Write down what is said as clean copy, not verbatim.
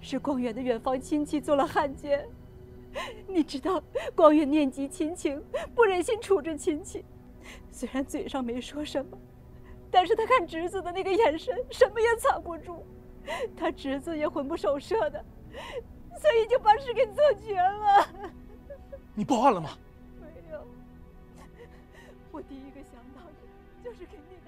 是光远的远房亲戚做了汉奸。你知道，光远念及亲情，不忍心处置亲戚，虽然嘴上没说什么，但是他看侄子的那个眼神，什么也藏不住。他侄子也魂不守舍的，所以就把事给做绝了。 你报案了吗？ 没有，我第一个想到的就是给那个